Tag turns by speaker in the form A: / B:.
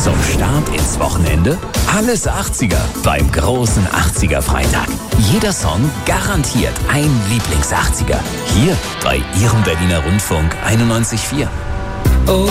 A: Zum Start ins Wochenende alles 80er beim großen 80er Freitag. Jeder Song garantiert ein Lieblings-80er. Hier bei Ihrem Berliner Rundfunk 91,4.